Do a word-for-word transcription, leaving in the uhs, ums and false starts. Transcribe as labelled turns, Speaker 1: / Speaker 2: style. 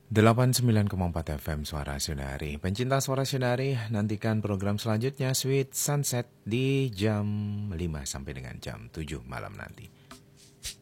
Speaker 1: delapan puluh sembilan koma empat F M Suara Sundari. Pencinta Suara Sundari, nantikan program selanjutnya Sweet Sunset di jam lima sampai dengan jam tujuh malam nanti.